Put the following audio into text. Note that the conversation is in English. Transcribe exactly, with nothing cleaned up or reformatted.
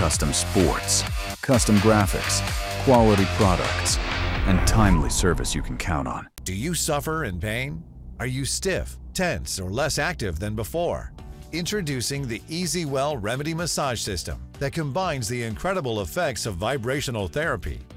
custom sports, custom graphics, quality products, and timely service you can count on. Do you suffer in pain? Are you stiff, tense, or less active than before? Introducing the EasyWell Remedy Massage System that combines the incredible effects of vibrational therapy,